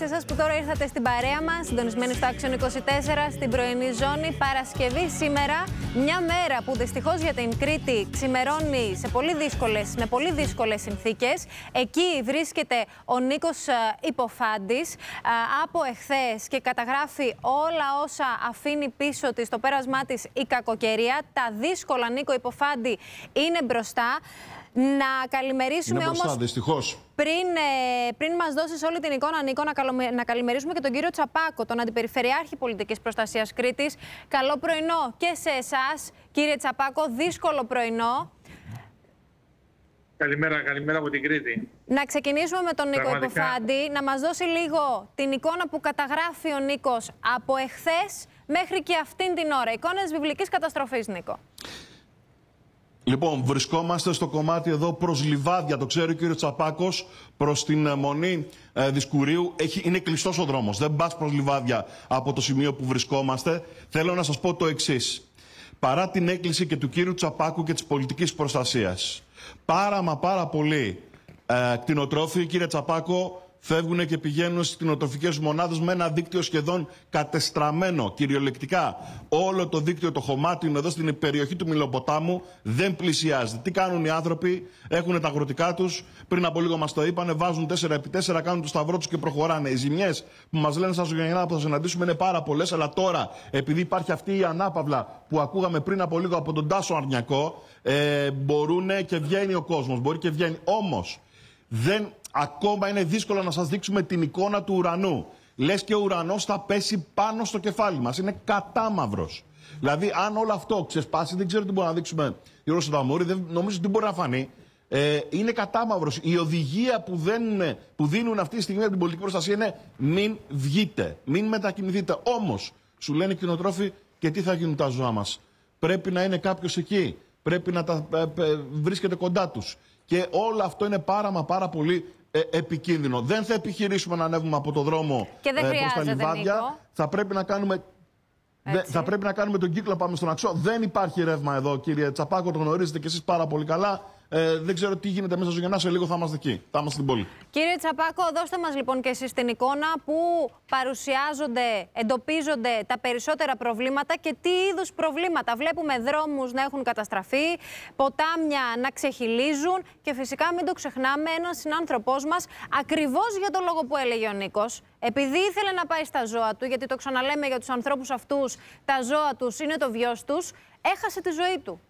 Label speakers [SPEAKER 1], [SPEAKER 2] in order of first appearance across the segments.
[SPEAKER 1] σε εσάς που τώρα ήρθατε στην παρέα μας, συντονισμένοι στο Action 24, στην πρωινή ζώνη. Παρασκευή σήμερα, μια μέρα που δυστυχώς για την Κρήτη ξημερώνει με πολύ δύσκολες συνθήκες. Εκεί βρίσκεται ο Νίκος Υποφάντης από εχθές και καταγράφει όλα όσα αφήνει πίσω της στο πέρασμά της η κακοκαιρία. Τα δύσκολα, Νίκο Υποφάντη, είναι μπροστά. Να καλημερίσουμε όμως,
[SPEAKER 2] δυστυχώς.
[SPEAKER 1] Πριν μας δώσεις όλη την εικόνα, Νίκο, να καλημερίσουμε και τον κύριο Τσαπάκο, τον Αντιπεριφερειάρχη Πολιτικής Προστασίας Κρήτης. Καλό πρωινό και σε εσάς, κύριε Τσαπάκο, δύσκολο πρωινό.
[SPEAKER 3] Καλημέρα από την Κρήτη.
[SPEAKER 1] Να ξεκινήσουμε με τον Νίκο Υποφάντη, να μας δώσει λίγο την εικόνα που καταγράφει ο Νίκος από εχθές μέχρι και αυτήν την ώρα. Εικόνες βιβλικής καταστροφής, Νίκο.
[SPEAKER 2] Λοιπόν, βρισκόμαστε στο κομμάτι εδώ προς Λιβάδια, το ξέρει ο κύριος Τσαπάκος, προς την Μονή Δισκουρίου. Είναι κλειστός ο δρόμος, δεν πας προς Λιβάδια από το σημείο που βρισκόμαστε. Θέλω να σας πω το εξής. Παρά την έκκληση και του κύριου Τσαπάκου και της πολιτικής προστασίας, πάρα πολλοί κτηνοτρόφοι, κύριε Τσαπάκο, φεύγουν και πηγαίνουν στις κτηνοτροφικές μονάδες με ένα δίκτυο σχεδόν κατεστραμμένο. Κυριολεκτικά, όλο το δίκτυο το χωμάτινο εδώ στην περιοχή του Μηλοποτάμου δεν πλησιάζεται. Τι κάνουν οι άνθρωποι? Έχουν τα αγροτικά τους. Πριν από λίγο μας το είπανε, βάζουν 4x4, κάνουν το σταυρό τους και προχωράνε. Οι ζημιές που μας λένε στα ζωγεννιά που θα συναντήσουμε είναι πάρα πολλές, αλλά τώρα, επειδή υπάρχει αυτή η ανάπαυλα που ακούγαμε πριν από λίγο από τον Τάσο Αρνιακό, μπορούν και βγαίνει ο κόσμος. Μπορεί και βγαίνει. Όμως, ακόμα είναι δύσκολο να σας δείξουμε την εικόνα του ουρανού. Λες και ο ουρανός θα πέσει πάνω στο κεφάλι μας. Είναι κατάμαυρος. Δηλαδή, αν όλο αυτό ξεσπάσει, δεν ξέρω τι μπορούμε να δείξουμε γύρω στο ταμούρι, δεν νομίζω ότι μπορεί να φανεί. Είναι κατάμαυρος. Η οδηγία που δίνουν αυτή τη στιγμή από την πολιτική προστασία είναι μην βγείτε, μην μετακινηθείτε. Όμως, σου λένε οι κτηνοτρόφοι, και τι θα γίνουν τα ζώα μας? Πρέπει να είναι κάποιος εκεί. Πρέπει να τα βρίσκεται κοντά τους. Και όλο αυτό είναι πάρα πολύ επικίνδυνο. Δεν θα επιχειρήσουμε να ανέβουμε από το δρόμο προς τα Λιβάδια.
[SPEAKER 1] Νίκο.
[SPEAKER 2] Θα πρέπει να κάνουμε τον κύκλο, πάμε στον Αξό. Δεν υπάρχει ρεύμα εδώ, κύριε Τσαπάκο, το γνωρίζετε και εσείς πάρα πολύ καλά. Δεν ξέρω τι γίνεται μέσα στο Γεννά, σε λίγο θα είμαστε εκεί. Θα είμαστε στην πόλη.
[SPEAKER 1] Κύριε Τσαπάκο, δώστε μας λοιπόν και εσείς την εικόνα που εντοπίζονται τα περισσότερα προβλήματα και τι είδους προβλήματα. Βλέπουμε δρόμους να έχουν καταστραφεί, ποτάμια να ξεχυλίζουν και φυσικά μην το ξεχνάμε, ένας συνάνθρωπός μας, ακριβώς για το λόγο που έλεγε ο Νίκος, επειδή ήθελε να πάει στα ζώα του, γιατί το ξαναλέμε για τους ανθρώπους αυτούς, τα ζώα τους είναι το βιός τους, έχασε τη ζωή του.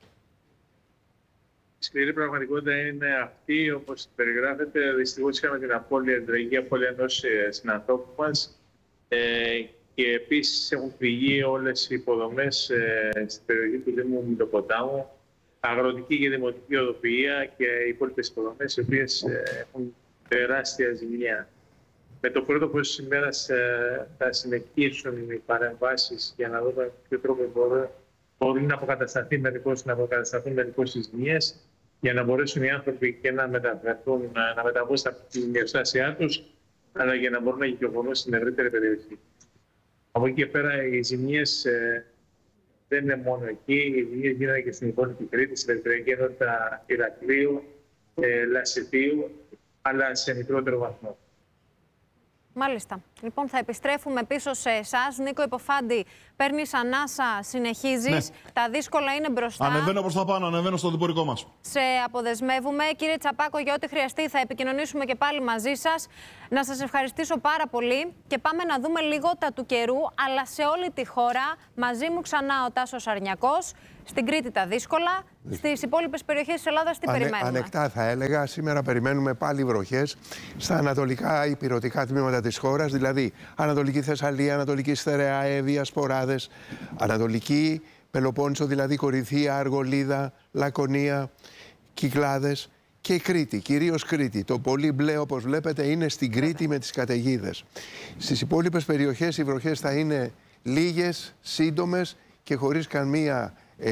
[SPEAKER 3] Η σκληρή πραγματικότητα είναι αυτή, όπως περιγράφεται. Δυστυχώς είχαμε την τραγική απώλεια ενός συνανθρώπου μας και επίσης έχουν πληγεί όλες οι υποδομές στην περιοχή του Δήμου Μηλοποτάμου, αγροτική και δημοτική οδοποιία και οι υπόλοιπες υποδομές, οι οποίες έχουν τεράστια ζημιά. Με το πρώτο της ημέρας θα συνεχίσουν οι παρεμβάσεις για να δούμε ποιο τρόπο μπορεί να αποκατασταθούν μερικώς οι ζημιές, για να μπορέσουν οι άνθρωποι και να μεταβούν στην εργοστάσια τους, αλλά για να μπορούν να κυκλοφορούν στην ευρύτερη περιοχή. Από εκεί και πέρα οι ζημιές δεν είναι μόνο εκεί, οι ζημιές γίνονται και στην υπόλοιπη Κρήτη, στην περιφερειακή ενότητα Ηρακλείου, Λασιτίου, αλλά σε μικρότερο βαθμό.
[SPEAKER 1] Μάλιστα. Λοιπόν, θα επιστρέφουμε πίσω σε εσάς. Νίκο Υποφάντη, παίρνεις ανάσα, συνεχίζεις. Ναι. Τα δύσκολα είναι μπροστά.
[SPEAKER 2] Ανεβαίνω προς τα πάνω, ανεβαίνω στο διπορικό μας.
[SPEAKER 1] Σε αποδεσμεύουμε. Κύριε Τσαπάκο, για ό,τι χρειαστεί θα επικοινωνήσουμε και πάλι μαζί σας. Να σας ευχαριστήσω πάρα πολύ και πάμε να δούμε λίγο τα του καιρού, αλλά σε όλη τη χώρα. Μαζί μου ξανά ο Τάσος Αρνιακός. Στην Κρήτη τα δύσκολα. Στις υπόλοιπες περιοχές της Ελλάδας τι περιμένουμε?
[SPEAKER 4] Ανεκτά θα έλεγα. Σήμερα περιμένουμε πάλι βροχές στα ανατολικά ηπειρωτικά τμήματα της χώρας, δηλαδή Ανατολική Θεσσαλία, Ανατολική Στερεά, Εύβοια, Σποράδες, Ανατολική Πελοπόννησο, δηλαδή Κορινθία, Αργολίδα, Λακωνία, Κυκλάδες και Κρήτη, κυρίως Κρήτη. Το πολύ μπλε, όπως βλέπετε, είναι στην Κρήτη με τις καταιγίδες. Στις υπόλοιπες περιοχές οι βροχές θα είναι λίγες, σύντομες και χωρίς καμία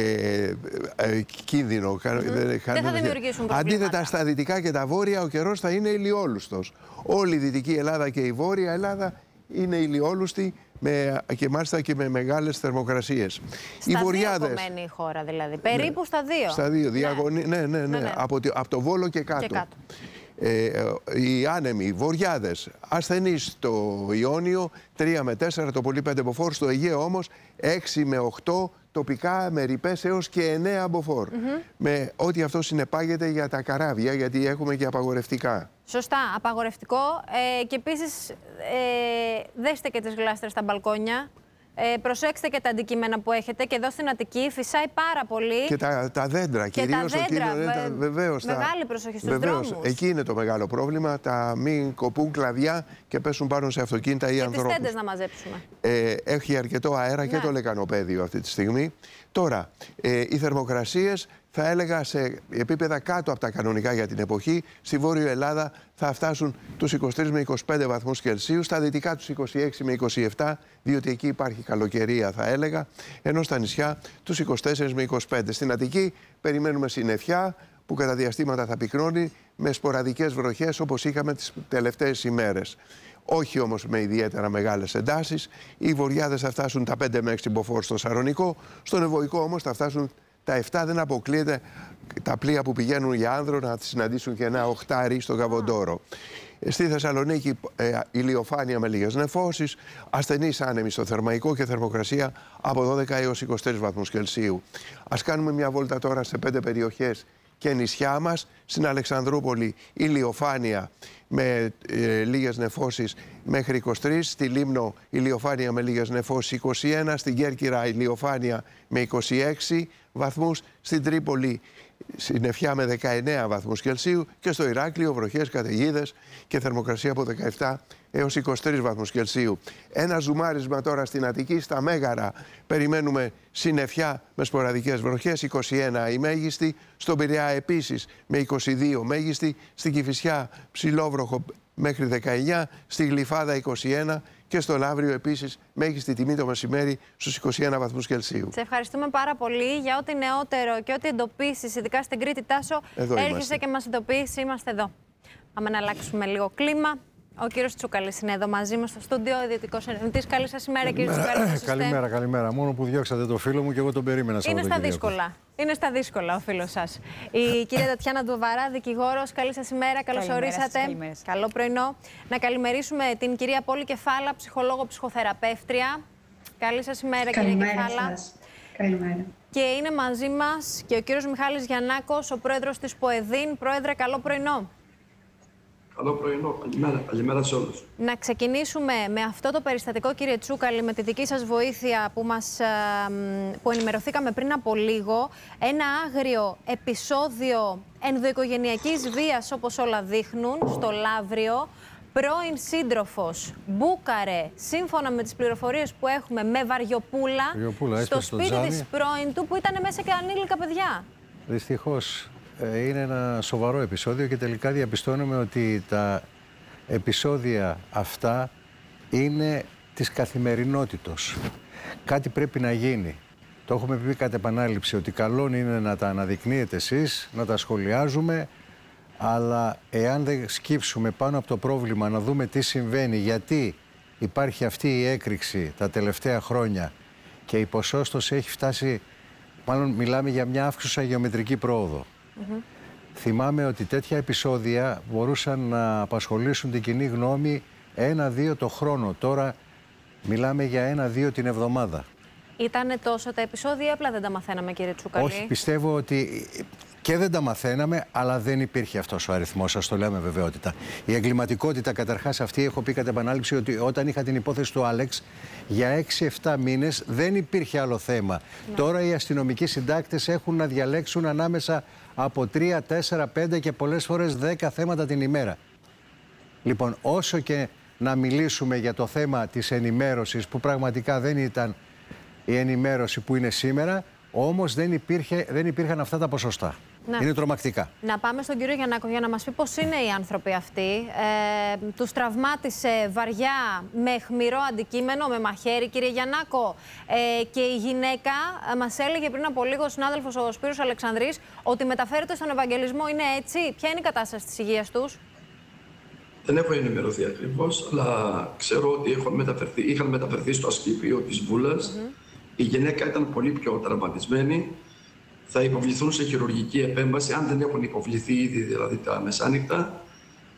[SPEAKER 4] κίνδυνο.
[SPEAKER 1] Δεν θα δημιουργήσουν προβλήματα.
[SPEAKER 4] Αντίθετα, στα δυτικά και τα βόρεια ο καιρός θα είναι ηλιόλουστος. Όλη η Δυτική Ελλάδα και η Βόρεια Ελλάδα είναι ηλιόλουστη και μάλιστα και με μεγάλες θερμοκρασίες.
[SPEAKER 1] Στα δύο κομμένη η χώρα δηλαδή, περίπου στα δύο.
[SPEAKER 4] Στα δύο, ναι. Από το Βόλο και κάτω. οι άνεμοι, οι βοριάδες, ασθενείς στο Ιόνιο, 3 με 4, το πολύ 5 μποφόρ, στο Αιγαίο όμως 6 με 8, τοπικά με ρηπές έως και 9 μποφόρ. Με ό,τι αυτό συνεπάγεται για τα καράβια, γιατί έχουμε και απαγορευτικά.
[SPEAKER 1] Σωστά, απαγορευτικό. Και επίσης δέστε και τις γλάστρες στα μπαλκόνια. Προσέξτε και τα αντικείμενα που έχετε. Και εδώ στην Αττική φυσάει πάρα πολύ.
[SPEAKER 4] Και τα δέντρα, κυρίως στο Κίνο. Βεβαίως.
[SPEAKER 1] Μεγάλη προσοχή στους δρόμους.
[SPEAKER 4] Εκεί είναι το μεγάλο πρόβλημα. Τα μην κοπούν κλαδιά και πέσουν πάνω σε αυτοκίνητα ή ανθρώπους.
[SPEAKER 1] Και τις τέντες να μαζέψουμε.
[SPEAKER 4] Έχει αρκετό αέρα και το λεκανοπέδιο αυτή τη στιγμή. Τώρα, οι θερμοκρασίες θα έλεγα σε επίπεδα κάτω από τα κανονικά για την εποχή. Στη Βόρειο Ελλάδα θα φτάσουν τους 23 με 25 βαθμούς Κελσίου, στα δυτικά τους 26 με 27, διότι εκεί υπάρχει καλοκαιρία θα έλεγα, ενώ στα νησιά τους 24 με 25. Στην Αττική περιμένουμε συννεφιά που κατά διαστήματα θα πυκνώνει με σποραδικές βροχές όπως είχαμε τις τελευταίες ημέρες. Όχι όμως με ιδιαίτερα μεγάλες εντάσεις. Οι βοριάδες θα φτάσουν τα 5 με 6 μποφόρ στο Σαρονικό, στον Ευωικό όμως θα φτάσουν τα 7, δεν αποκλείεται τα πλοία που πηγαίνουν για Άνδρο να συναντήσουν και ένα 8 στο Καβοντόρο. Στη Θεσσαλονίκη ηλιοφάνεια με λίγες νεφώσεις, ασθενείς άνεμοι στο Θερμαϊκό και θερμοκρασία από 12 έως 24 βαθμούς Κελσίου. Ας κάνουμε μια βόλτα τώρα σε 5 περιοχές και νησιά μας. Στην Αλεξανδρούπολη ηλιοφάνεια με λίγες νεφώσεις μέχρι 23, στη Λίμνο ηλιοφάνεια με λίγες νεφώσεις 21, στην Κέρκυρα ηλιοφάνεια με 26 βαθμούς, στην Τρίπολη συννεφιά με 19 βαθμούς Κελσίου και στο Ηράκλειο βροχές, καταιγίδες και θερμοκρασία από 17 έως 23 βαθμούς Κελσίου. Ένα ζουμάρισμα τώρα στην Αττική, στα Μέγαρα περιμένουμε συννεφιά με σποραδικές βροχές, 21 η μέγιστη, στον Πειραιά επίσης με 22 μέγιστη, στην Κηφισιά ψηλόβροχο μέχρι 19, στη Γλυφάδα 21 και στο Λαύριο επίσης μέγιστη τιμή το μεσημέρι στους 21 βαθμούς Κελσίου.
[SPEAKER 1] Σε ευχαριστούμε πάρα πολύ για ό,τι νεότερο και ό,τι εντοπίσεις, ειδικά στην Κρήτη, Τάσο. Έρχεσαι και μας εντοπίσεις, είμαστε εδώ. Πάμε να αλλάξουμε λίγο κλίμα. Ο κύριος Τσούκαλης είναι εδώ μαζί μας στο στούντιο, ιδιωτικός ερευνητής. Καλή σας ημέρα, κύριε Τσούκαλη.
[SPEAKER 5] Καλημέρα, καλημέρα. Μόνο που διώξατε το φίλο μου και εγώ τον περίμενα.
[SPEAKER 1] Είναι στα δύσκολα. Είναι στα δύσκολα ο φίλος σας. Η κυρία Τατιάνα Ντουβαρά, δικηγόρος. Καλή σας ημέρα, καλώς ορίσατε. Καλό πρωινό. Να καλημερίσουμε την κυρία Πόλη Κεφάλα, ψυχολόγο, ψυχοθεραπεύτρια. Καλή σας ημέρα, κυρία Κεφάλα.
[SPEAKER 6] Καλημέρα.
[SPEAKER 1] Και είναι μαζί μας και ο κύριος Μιχάλης Γιαννάκος, ο πρόεδρος της ΠΟΕΔΗΝ. Πρόεδρε, καλό πρωινό.
[SPEAKER 7] Καλό πρωινό. Καλημέρα σε όλους.
[SPEAKER 1] Να ξεκινήσουμε με αυτό το περιστατικό, κύριε Τσούκαλη, με τη δική σας βοήθεια που ενημερωθήκαμε πριν από λίγο. Ένα άγριο επεισόδιο ενδοοικογενειακής βίας, όπως όλα δείχνουν, στο Λαύριο. Πρώην σύντροφος μπούκαρε, σύμφωνα με τις πληροφορίες που έχουμε, με βαριοπούλα στο σπίτι της πρώην του, που ήταν μέσα και ανήλικα παιδιά.
[SPEAKER 5] Δυστυχώς. Είναι ένα σοβαρό επεισόδιο και τελικά διαπιστώνουμε ότι τα επεισόδια αυτά είναι της καθημερινότητος. Κάτι πρέπει να γίνει. Το έχουμε πει κατ' επανάληψη ότι καλό είναι να τα αναδεικνύετε εσείς, να τα σχολιάζουμε, αλλά εάν δεν σκύψουμε πάνω από το πρόβλημα να δούμε τι συμβαίνει, γιατί υπάρχει αυτή η έκρηξη τα τελευταία χρόνια και η ποσόστοση έχει φτάσει, μάλλον μιλάμε για μια αύξουσα γεωμετρική πρόοδο. Θυμάμαι ότι τέτοια επεισόδια μπορούσαν να απασχολήσουν την κοινή γνώμη 1-2 το χρόνο. Τώρα μιλάμε για 1-2 την εβδομάδα. Ήτανε τόσο τα επεισόδια, απλά δεν τα μαθαίναμε, κύριε Τσούκαλη? Όχι, πιστεύω ότι και δεν τα μαθαίναμε, αλλά δεν υπήρχε αυτός ο αριθμός, σας το λέω με βεβαιότητα. Η εγκληματικότητα καταρχάς αυτή, έχω πει κατ' επανάληψη ότι όταν είχα την υπόθεση του Άλεξ, για 6-7 μήνες δεν υπήρχε άλλο θέμα. Ναι. Τώρα οι αστυνομικοί συντάκτες έχουν να διαλέξουν ανάμεσα από 3, 4, 5 και πολλές φορές 10 θέματα την ημέρα. Λοιπόν, όσο και να μιλήσουμε για το θέμα της ενημέρωσης, που πραγματικά δεν ήταν η ενημέρωση που είναι σήμερα, όμως δεν υπήρχαν αυτά τα ποσοστά. Ναι. Είναι τρομακτικά. Να πάμε στον κύριο Γιαννάκο για να μας πει πώς είναι οι άνθρωποι αυτοί. Τους τραυμάτισε βαριά με αιχμηρό αντικείμενο, με μαχαίρι, κύριε Γιαννάκο. Και η γυναίκα μας έλεγε πριν από λίγο, ο συνάδελφος ο Σπύρος Αλεξανδρής, ότι μεταφέρεται στον Ευαγγελισμό. Είναι έτσι? Ποια είναι η κατάσταση της υγείας τους?
[SPEAKER 7] Δεν έχω ενημερωθεί ακριβώς, αλλά ξέρω ότι είχαν μεταφερθεί στο Ασκήπιο της Βούλας. Η γυναίκα ήταν πολύ πιο τραυματισμένη. Θα υποβληθούν σε χειρουργική επέμβαση, αν δεν έχουν υποβληθεί ήδη, δηλαδή τα μεσάνυχτα.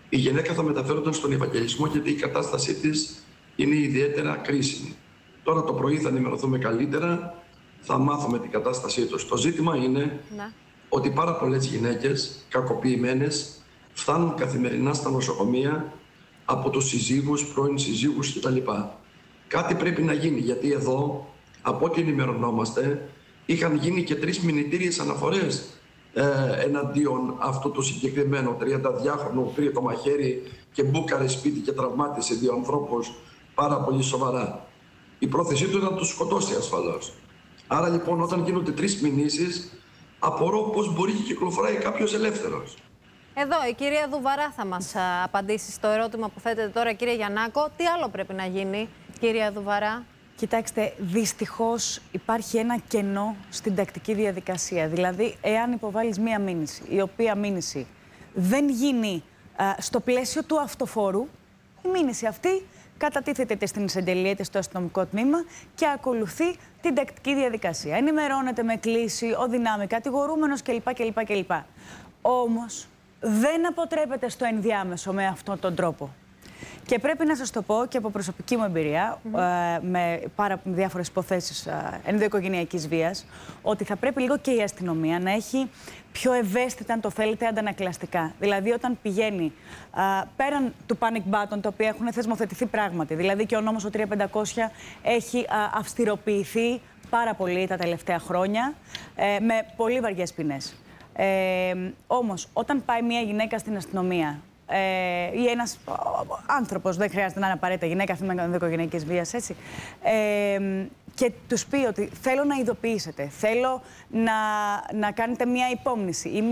[SPEAKER 7] η γυναίκα θα μεταφέρονταν στον Ευαγγελισμό, γιατί η κατάστασή της είναι ιδιαίτερα κρίσιμη. Τώρα το πρωί θα ενημερωθούμε καλύτερα, θα μάθουμε την κατάστασή τους. Το ζήτημα είναι ότι πάρα πολλές γυναίκες κακοποιημένες φτάνουν καθημερινά στα νοσοκομεία από τους συζύγους, πρώην συζύγους κτλ. Κάτι πρέπει να γίνει, γιατί εδώ, από ό,τι ενημερωνόμαστε, είχαν γίνει και 3 μηνυτήριες αναφορές εναντίον αυτού του συγκεκριμένου 32χρονου, πήρε το μαχαίρι και μπούκαρε σπίτι και τραυμάτισε 2 ανθρώπους πάρα πολύ σοβαρά. Η πρόθεσή του ήταν να τους σκοτώσει ασφαλώς. Άρα λοιπόν, όταν γίνονται 3 μηνύσεις, απορώ πώς μπορεί και κυκλοφοράει κάποιος ελεύθερος.
[SPEAKER 1] Εδώ η κυρία Δουβαρά θα μας απαντήσει στο ερώτημα που θέτετε τώρα, κύριε Γιαννάκο. Τι άλλο πρέπει να γίνει, κυρία Δουβαρά?
[SPEAKER 6] Κοιτάξτε, δυστυχώς υπάρχει ένα κενό στην τακτική διαδικασία. Δηλαδή, εάν υποβάλεις μία μήνυση, η οποία μήνυση δεν γίνει στο πλαίσιο του αυτοφόρου, η μήνυση αυτή κατατίθεται στην εισαγγελία, στο αστυνομικό τμήμα και ακολουθεί την τακτική διαδικασία. Ενημερώνεται με κλήση, οδυνάμει κατηγορούμενος κλπ. Όμως, δεν αποτρέπεται στο ενδιάμεσο με αυτόν τον τρόπο. Και πρέπει να σας το πω και από προσωπική μου εμπειρία, με διάφορες υποθέσεις ενδοοικογενειακής βίας, ότι θα πρέπει λίγο και η αστυνομία να έχει πιο ευαίσθητα, αν το θέλετε, αντανακλαστικά. Δηλαδή, όταν πηγαίνει πέραν του panic button, τα οποία έχουν θεσμοθετηθεί πράγματι, δηλαδή και ο νόμος ο 3500 έχει αυστηροποιηθεί πάρα πολύ τα τελευταία χρόνια, με πολύ βαριές ποινές. Όμως, όταν πάει μια γυναίκα στην αστυνομία, ή ένας άνθρωπος, δεν χρειάζεται να είναι απαραίτητα γυναίκα, αυτή με ενδοοικογενειακής βίας, έτσι, και τους πει ότι θέλω να ειδοποιήσετε, θέλω να κάνετε μια υπόμνηση ή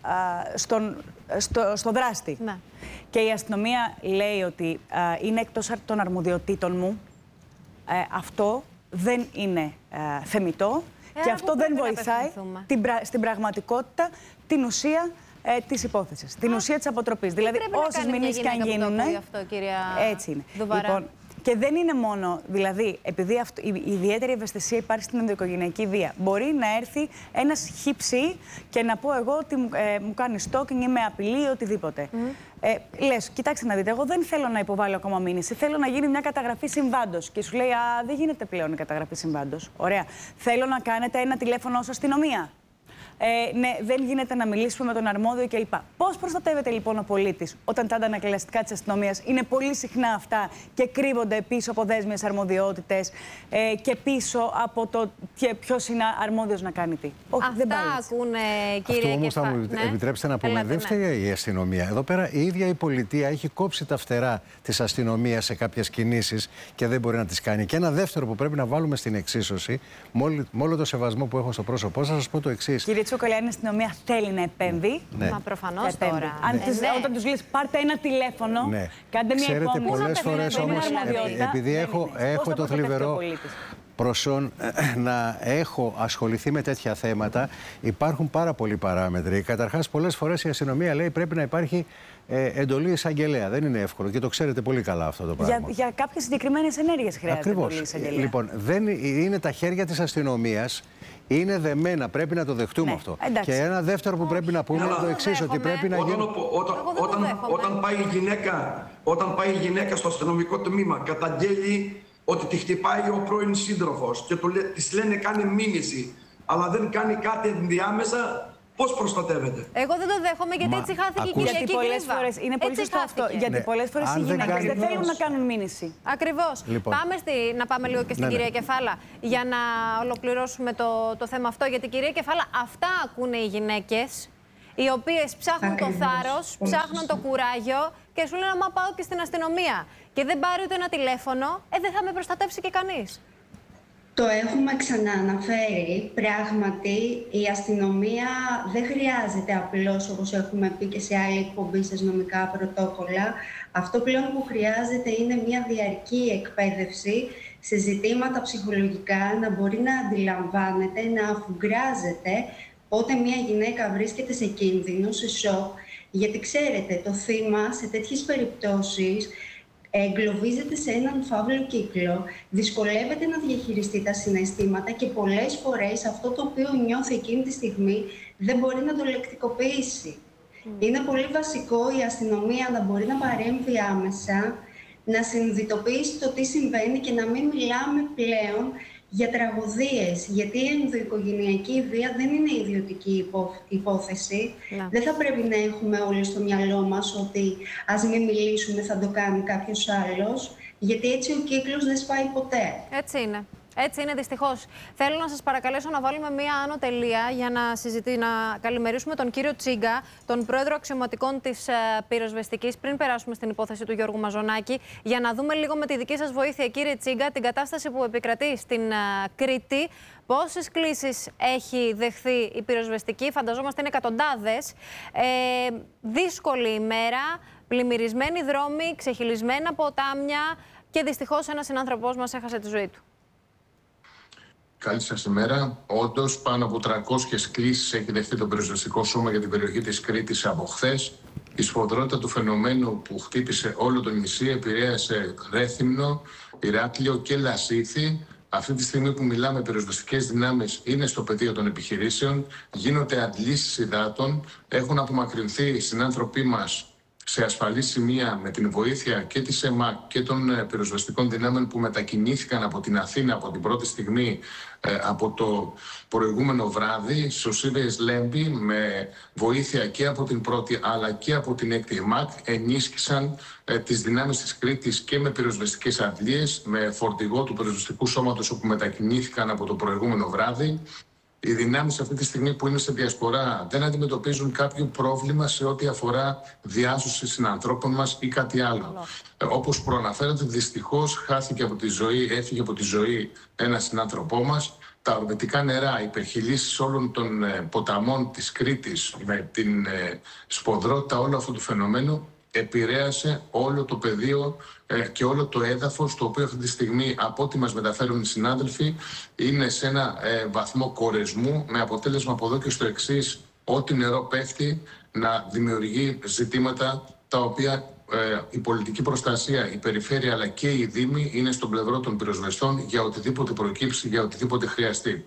[SPEAKER 6] στο δράστη. Ναι. Και η αστυνομία λέει ότι είναι εκτός των αρμοδιοτήτων μου, αυτό δεν είναι θεμιτό και αυτό δεν βοηθάει στην πραγματικότητα την ουσία της υπόθεσης, την ουσία της αποτροπής. Δηλαδή, όσες μηνύσεις και αν γίνουν. Έτσι είναι. Λοιπόν, και δεν είναι μόνο, δηλαδή, επειδή η ιδιαίτερη ευαισθησία υπάρχει στην ενδοοικογενειακή βία. Μπορεί να έρθει ένας χύψη και να πω εγώ ότι μου κάνει stalking ή με απειλεί ή οτιδήποτε. Λες, κοιτάξτε να δείτε, εγώ δεν θέλω να υποβάλω ακόμα μήνυση. Θέλω να γίνει μια καταγραφή συμβάντος. Και σου λέει, α, δεν γίνεται πλέον η καταγραφή συμβάντος. Ωραία. Θέλω να κάνετε ένα τηλέφωνο ως αστυνομία. Ναι, δεν γίνεται να μιλήσουμε με τον αρμόδιο κλπ. Πώς προστατεύεται λοιπόν ο πολίτης όταν τα αντανακλαστικά της αστυνομίας είναι πολύ συχνά αυτά και κρύβονται πίσω από δέσμιες αρμοδιότητες και πίσω από το ποιος είναι αρμόδιος να κάνει τι? Όχι,
[SPEAKER 1] αυτά δεν ακούνε, κύριε.
[SPEAKER 5] Αυτό όμως θα μου επιτρέψετε να πούμε, δεν φταίει η αστυνομία. Εδώ πέρα η ίδια η πολιτεία έχει κόψει τα φτερά της αστυνομίας σε κάποιες κινήσεις και δεν μπορεί να τις κάνει. Και ένα δεύτερο που πρέπει να βάλουμε στην εξίσωση, με όλο το σεβασμό που έχω στο πρόσωπό σας, σας πω το εξής.
[SPEAKER 6] Τσοκολιάνη, η αστυνομία θέλει να επέμβει.
[SPEAKER 5] Ναι.
[SPEAKER 1] Μα προφανώς τώρα.
[SPEAKER 6] Όταν τους λες πάρτε ένα τηλέφωνο, κάντε μια
[SPEAKER 5] υπόμνηση.
[SPEAKER 6] Ξέρετε,
[SPEAKER 5] πολλές φορές όμως, επειδή έχω το θλιβερό προσόν να έχω ασχοληθεί με τέτοια θέματα, υπάρχουν πάρα πολλοί παράμετροι. Καταρχάς, πολλές φορές η αστυνομία λέει πρέπει να υπάρχει εντολή εισαγγελέα. Δεν είναι εύκολο και το ξέρετε πολύ καλά αυτό το πράγμα.
[SPEAKER 6] Για κάποιες συγκεκριμένες ενέργειες χρειάζεται εντολή εισαγγελέα.
[SPEAKER 5] Λοιπόν, δεν είναι τα χέρια της αστυνομίας. Είναι δεμένα, πρέπει να το δεχτούμε αυτό.
[SPEAKER 6] Εντάξει.
[SPEAKER 5] Και ένα δεύτερο που πρέπει να πούμε είναι το εξής, ότι πρέπει να γίνει.
[SPEAKER 7] Όταν πάει η γυναίκα στο αστυνομικό τμήμα, καταγγέλει ότι τη χτυπάει ο πρώην σύντροφος και της λένε κάνει μήνυση, αλλά δεν κάνει κάτι ενδιάμεσα, πώς προστατεύεται?
[SPEAKER 1] Εγώ δεν το δέχομαι, γιατί έτσι χάθηκε η Κυριακή Κρύβα.
[SPEAKER 6] Είναι πολύ σωστό αυτό. Γιατί πολλές φορές οι γυναίκες δεν θέλουν να κάνουν μήνυση.
[SPEAKER 1] Ακριβώς.
[SPEAKER 5] Λοιπόν.
[SPEAKER 1] Να πάμε λίγο και στην κυρία Κεφάλα για να ολοκληρώσουμε το θέμα αυτό. Γιατί, κυρία Κεφάλα, αυτά ακούνε οι γυναίκες, οι οποίες ψάχνουν το θάρρος, ψάχνουν το κουράγιο και σου λένε, άμα πάω και στην αστυνομία και δεν πάρει ούτε ένα τηλέφωνο, δεν θα με προστατεύσει και κανείς.
[SPEAKER 8] Το έχουμε ξανααναφέρει. Πράγματι, η αστυνομία δεν χρειάζεται απλώς, όπως έχουμε πει και σε άλλη εκπομπή, σε νομικά πρωτόκολλα. Αυτό πλέον που χρειάζεται είναι μια διαρκή εκπαίδευση σε ζητήματα ψυχολογικά, να μπορεί να αντιλαμβάνεται, να αφουγκράζεται πότε μια γυναίκα βρίσκεται σε κίνδυνο, σε σοκ. Γιατί ξέρετε, το θύμα σε τέτοιες περιπτώσεις εγκλωβίζεται σε έναν φαύλο κύκλο, δυσκολεύεται να διαχειριστεί τα συναισθήματα και πολλές φορές αυτό το οποίο νιώθει εκείνη τη στιγμή δεν μπορεί να το λεκτικοποιήσει. Είναι πολύ βασικό η αστυνομία να μπορεί να παρέμβει άμεσα, να συνειδητοποιήσει το τι συμβαίνει και να μην μιλάμε πλέον για τραγωδίες. Γιατί η ενδοοικογενειακή βία δεν είναι ιδιωτική υπόθεση. Δεν θα πρέπει να έχουμε όλοι στο μυαλό μας ότι ας μην μιλήσουμε, θα το κάνει κάποιος άλλος, γιατί έτσι ο κύκλος δεν σπάει ποτέ.
[SPEAKER 1] Έτσι είναι. Έτσι είναι, δυστυχώς. Θέλω να σας παρακαλέσω να βάλουμε μία άνω τελεία για να καλημερίσουμε τον κύριο Τσίγκα, τον πρόεδρο αξιωματικών της πυροσβεστικής, πριν περάσουμε στην υπόθεση του Γιώργου Μαζονάκη, για να δούμε λίγο με τη δική σας βοήθεια, κύριε Τσίγκα, την κατάσταση που επικρατεί στην Κρήτη. Πόσες κλήσεις έχει δεχθεί η πυροσβεστική, φανταζόμαστε είναι εκατοντάδες. Δύσκολη ημέρα, πλημμυρισμένοι δρόμοι, ξεχυλισμένα ποτάμια και δυστυχώς ένας συνάνθρωπός μας έχασε τη ζωή του.
[SPEAKER 9] Καλή σας ημέρα. Όντως, πάνω από 300 κλήσεις έχει δεχτεί το πυροσβεστικό σώμα για την περιοχή της Κρήτης από χθες. Η σφοδρότητα του φαινομένου που χτύπησε όλο το νησί επηρέασε Ρέθυμνο, Ηράκλειο και Λασίθι. Αυτή τη στιγμή που μιλάμε, οι πυροσβεστικές δυνάμεις είναι στο πεδίο των επιχειρήσεων, γίνονται αντλήσεις υδάτων, έχουν απομακρυνθεί οι συνάνθρωποι μας σε ασφαλή σημεία με την βοήθεια και της ΕΜΑΚ και των πυροσβεστικών δυνάμεων που μετακινήθηκαν από την Αθήνα από την πρώτη στιγμή, από το προηγούμενο βράδυ, Σωσίβιες Λέμπη, με βοήθεια και από την πρώτη αλλά και από την έκτη ΕΜΑΚ, ενίσχυσαν τις δυνάμεις της Κρήτης και με πυροσβεστικές αντλίες, με φορτηγό του πυροσβεστικού σώματος όπου μετακινήθηκαν από το προηγούμενο βράδυ. Οι δυνάμεις αυτή τη στιγμή που είναι σε διασπορά δεν αντιμετωπίζουν κάποιο πρόβλημα σε ό,τι αφορά διάσωση συνανθρώπων μας ή κάτι άλλο. Όπως προαναφέρατε, δυστυχώς χάθηκε από τη ζωή, έφυγε από τη ζωή ένας συνάνθρωπό μας. Τα ορμητικά νερά, οι υπερχειλήσεις όλων των ποταμών της Κρήτης με την σποδρότητα όλου αυτού του φαινομένου επηρέασε όλο το πεδίο και όλο το έδαφος, το οποίο αυτή τη στιγμή, από ό,τι μας μεταφέρουν οι συνάδελφοι, είναι σε ένα βαθμό κορεσμού, με αποτέλεσμα από εδώ και στο εξής, ό,τι νερό πέφτει να δημιουργεί ζητήματα τα οποία η πολιτική προστασία, η περιφέρεια αλλά και οι δήμοι είναι στον πλευρό των πυροσβεστών για οτιδήποτε προκύψει, για οτιδήποτε χρειαστεί.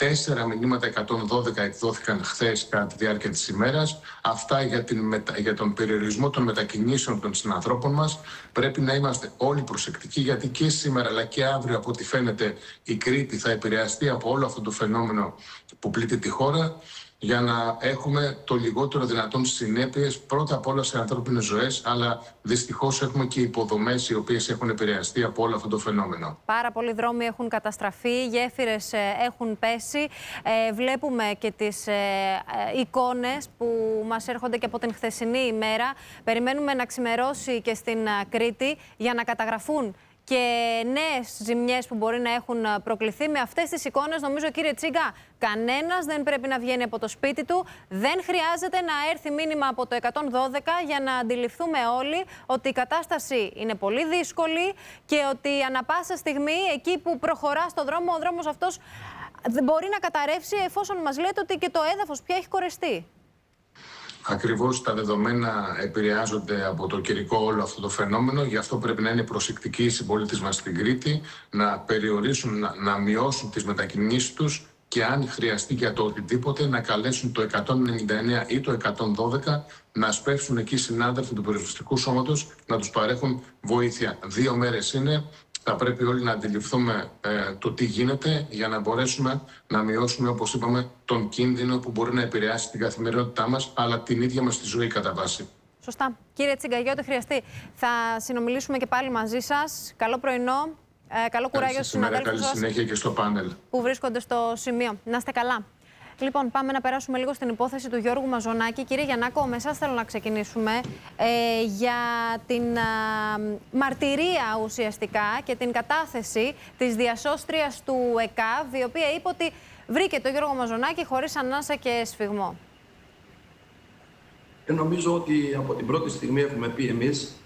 [SPEAKER 9] 4 μηνύματα 112 εκδόθηκαν χθες κατά τη διάρκεια της ημέρας. Αυτά για τον περιορισμό των μετακινήσεων των συνανθρώπων μας. Πρέπει να είμαστε όλοι προσεκτικοί, γιατί και σήμερα αλλά και αύριο, από ό,τι φαίνεται, η Κρήτη θα επηρεαστεί από όλο αυτό το φαινόμενο που πλήττει τη χώρα, για να έχουμε το λιγότερο δυνατόν συνέπειες πρώτα απ' όλα σε ανθρώπινες ζωές, αλλά δυστυχώς έχουμε και υποδομές οι οποίες έχουν επηρεαστεί από όλο αυτό το φαινόμενο.
[SPEAKER 1] Πάρα πολλοί δρόμοι έχουν καταστραφεί, γέφυρες έχουν πέσει. Βλέπουμε και τις εικόνες που μας έρχονται και από την χθεσινή ημέρα. Περιμένουμε να ξημερώσει και στην Κρήτη για να καταγραφούν και νέες ζημιές που μπορεί να έχουν προκληθεί. Με αυτές τις εικόνες, νομίζω, κύριε Τσίγκα, κανένας δεν πρέπει να βγαίνει από το σπίτι του. Δεν χρειάζεται να έρθει μήνυμα από το 112 για να αντιληφθούμε όλοι ότι η κατάσταση είναι πολύ δύσκολη και ότι ανα πάσα στιγμή, εκεί που προχωρά στο δρόμο, ο δρόμος αυτός μπορεί να καταρρεύσει, εφόσον μας λέτε ότι και το έδαφος πια έχει κορεστεί.
[SPEAKER 9] Ακριβώς τα δεδομένα επηρεάζονται από το καιρικό όλο αυτό το φαινόμενο. Γι' αυτό πρέπει να είναι προσεκτικοί οι συμπολίτες μας στην Κρήτη, να περιορίσουν, να μειώσουν τις μετακινήσεις τους και αν χρειαστεί για το οτιδήποτε να καλέσουν το 199 ή το 112, να σπεύσουν εκεί οι συνάδελφοι του πυροσβεστικού σώματος να τους παρέχουν βοήθεια. 2 μέρες είναι. Θα πρέπει όλοι να αντιληφθούμε το τι γίνεται για να μπορέσουμε να μειώσουμε, όπως είπαμε, τον κίνδυνο που μπορεί να επηρεάσει την καθημερινότητά μας, αλλά την ίδια μας τη ζωή κατά βάση.
[SPEAKER 1] Σωστά. Κύριε Τσίγκα, για ό,τι χρειαστεί, θα συνομιλήσουμε και πάλι μαζί σας. Καλό πρωινό. Καλό κουράγιο στους συναδέλφους σας.
[SPEAKER 9] Καλή συνέχεια και στο πάνελ.
[SPEAKER 1] Που βρίσκονται στο σημείο. Να είστε καλά. Λοιπόν, πάμε να περάσουμε λίγο στην υπόθεση του Γιώργου Μαζονάκη. Κύριε Γιαννάκο, με εσάς θέλω να ξεκινήσουμε για την μαρτυρία ουσιαστικά και την κατάθεση της διασώστριας του ΕΚΑΒ, η οποία είπε ότι βρήκε τον Γιώργο Μαζονάκη χωρίς ανάσα και σφιγμό.
[SPEAKER 7] Νομίζω ότι από την πρώτη στιγμή έχουμε πει εμείς